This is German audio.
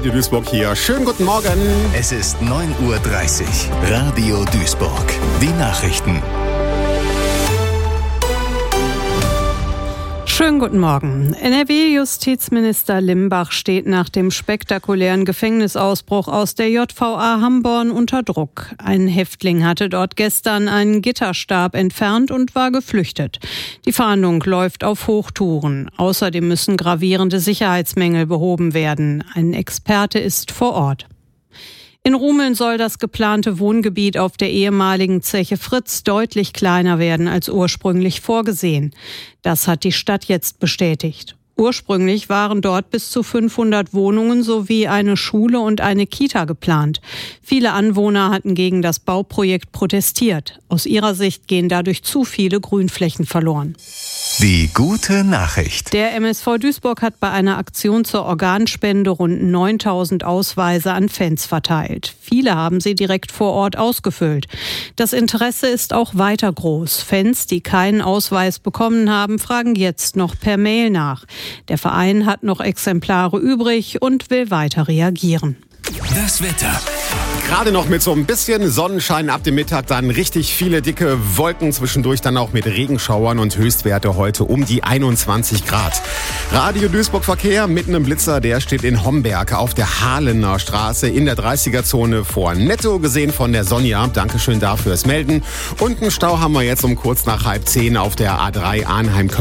Radio Duisburg hier. Schönen guten Morgen. Es ist 9:30 Uhr. Radio Duisburg. Die Nachrichten. Schönen guten Morgen. NRW-Justizminister Limbach steht nach dem spektakulären Gefängnisausbruch aus der JVA Hamborn unter Druck. Ein Häftling hatte dort gestern einen Gitterstab entfernt und war geflüchtet. Die Fahndung läuft auf Hochtouren. Außerdem müssen gravierende Sicherheitsmängel behoben werden. Ein Experte ist vor Ort. In Rumeln soll das geplante Wohngebiet auf der ehemaligen Zeche Fritz deutlich kleiner werden als ursprünglich vorgesehen. Das hat die Stadt jetzt bestätigt. Ursprünglich waren dort bis zu 500 Wohnungen sowie eine Schule und eine Kita geplant. Viele Anwohner hatten gegen das Bauprojekt protestiert. Aus ihrer Sicht gehen dadurch zu viele Grünflächen verloren. Die gute Nachricht. Der MSV Duisburg hat bei einer Aktion zur Organspende rund 9.000 Ausweise an Fans verteilt. Viele haben sie direkt vor Ort ausgefüllt. Das Interesse ist auch weiter groß. Fans, die keinen Ausweis bekommen haben, fragen jetzt noch per Mail nach. Der Verein hat noch Exemplare übrig und will weiter reagieren. Das Wetter. Gerade noch mit so ein bisschen Sonnenschein ab dem Mittag, dann richtig viele dicke Wolken, zwischendurch dann auch mit Regenschauern und Höchstwerte heute um die 21 Grad. Radio Duisburg Verkehr, mitten im Blitzer, der steht in Homberg auf der Hahlener Straße in der 30er-Zone vor Netto, gesehen von der Sonja. Dankeschön dafür fürs Melden. Und einen Stau haben wir jetzt um kurz nach 9:30 auf der A3 Arnheim